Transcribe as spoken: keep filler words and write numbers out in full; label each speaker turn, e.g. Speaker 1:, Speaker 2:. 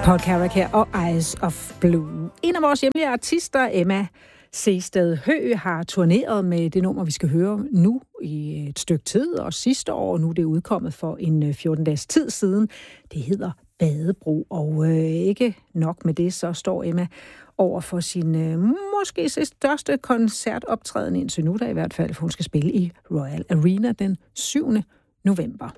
Speaker 1: Paul Carrack her og Eyes of Blue. En af vores hjemlige artister, Emma Sehested Høegh, har turneret med det nummer, vi skal høre nu i et stykke tid, og sidste år, nu er det udkommet for en fjorten dages tid siden. Det hedder Badebro, og øh, ikke nok med det, så står Emma over for sin øh, måske største koncertoptræden indtil nu, der i hvert fald, for hun skal spille i Royal Arena den syvende november.